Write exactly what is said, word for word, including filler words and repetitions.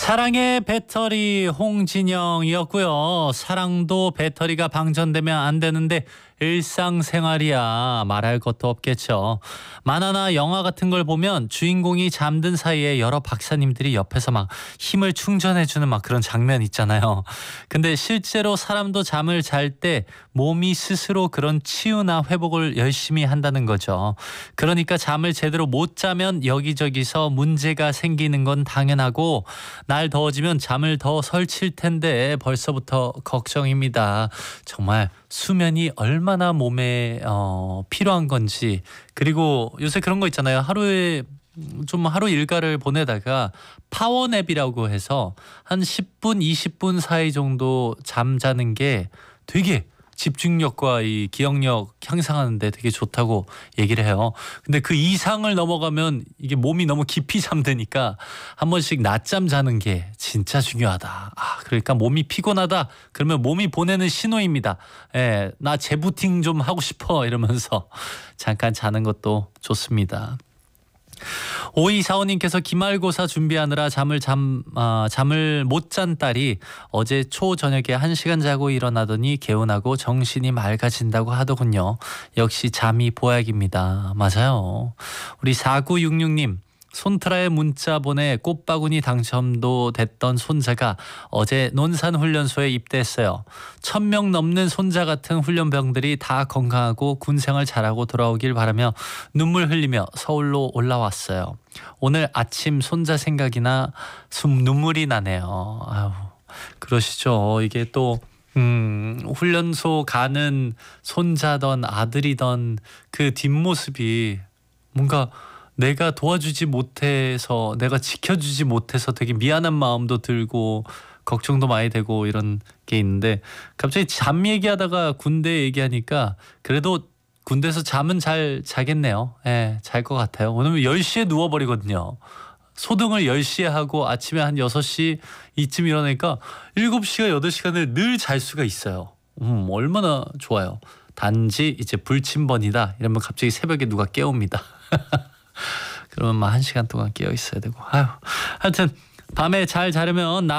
사랑의 배터리 홍진영이었고요. 사랑도 배터리가 방전되면 안 되는데 일상생활이야 말할 것도 없겠죠. 만화나 영화 같은 걸 보면 주인공이 잠든 사이에 여러 박사님들이 옆에서 막 힘을 충전해주는 막 그런 장면 있잖아요. 근데 실제로 사람도 잠을 잘 때 몸이 스스로 그런 치유나 회복을 열심히 한다는 거죠. 그러니까 잠을 제대로 못 자면 여기저기서 문제가 생기는 건 당연하고, 날 더워지면 잠을 더 설칠 텐데 벌써부터 걱정입니다. 정말 수면이 얼마나 몸에 어, 필요한 건지. 그리고 요새 그런 거 있잖아요. 하루에 좀 하루 일과를 보내다가 파워냅이라고 해서 한 십 분 이십 분 사이 정도 잠자는 게 되게 집중력과 이 기억력 향상하는데 되게 좋다고 얘기를 해요. 근데 그 이상을 넘어가면 이게 몸이 너무 깊이 잠드니까 한 번씩 낮잠 자는 게 진짜 중요하다. 아, 그러니까 몸이 피곤하다 그러면 몸이 보내는 신호입니다. 예, 나 재부팅 좀 하고 싶어 이러면서 잠깐 자는 것도 좋습니다. 오이사오님께서 기말고사 준비하느라 잠을 잠, 아, 잠을 못 잔 딸이 어제 초저녁에 한 시간 자고 일어나더니 개운하고 정신이 맑아진다고 하더군요. 역시 잠이 보약입니다. 맞아요. 우리 사구육육님, 손트라에 문자 보내 꽃바구니 당첨도 됐던 손자가 어제 논산훈련소에 입대했어요. 천 명 넘는 손자 같은 훈련병들이 다 건강하고 군생활 잘하고 돌아오길 바라며 눈물 흘리며 서울로 올라왔어요. 오늘 아침 손자 생각이나 숨 눈물이 나네요. 아유, 그러시죠. 이게 또 음, 훈련소 가는 손자던 아들이던 그 뒷모습이 뭔가 내가 도와주지 못해서, 내가 지켜주지 못해서 되게 미안한 마음도 들고 걱정도 많이 되고 이런 게 있는데, 갑자기 잠 얘기하다가 군대 얘기하니까 그래도 군대에서 잠은 잘 자겠네요. 예, 잘 것 같아요. 왜냐면 열 시에 누워버리거든요. 소등을 열 시에 하고 아침에 한 여섯 시 이쯤 일어나니까 일곱 시간 여덟 시간을 늘 잘 수가 있어요. 음, 얼마나 좋아요. 단지 이제 불침번이다 이러면 갑자기 새벽에 누가 깨웁니다. 그러면 막 한 시간 동안 깨어 있어야 되고. 아유, 하여튼 밤에 잘 자려면